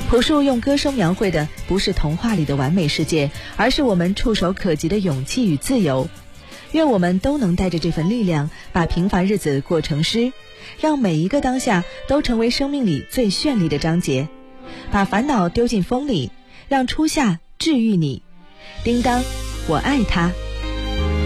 朴树用歌声描绘的不是童话里的完美世界，而是我们触手可及的勇气与自由。愿我们都能带着这份力量，把平凡日子过成诗，让每一个当下都成为生命里最绚丽的章节。把烦恼丢进风里，让初夏治愈你。叮当，我爱他。